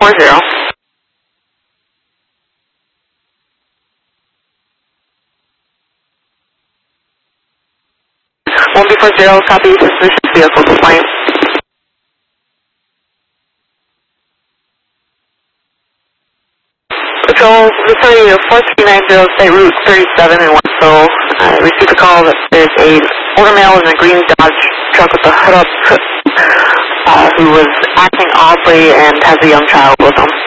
1B40, copy, suspicious vehicle complaint. Patrol, Victoria 4390, State Route 37 in Westville. I received a call that there's a older male in a green Dodge truck with a hood up who was acting oddly and has a young child with him.